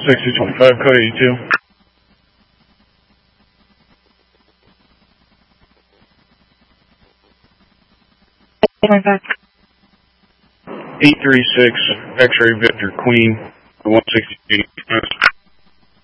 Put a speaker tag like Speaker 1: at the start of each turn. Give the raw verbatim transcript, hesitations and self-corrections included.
Speaker 1: sixty twenty-five, code eighty-two. eight three six, X-ray Victor Queen, one sixty-eight.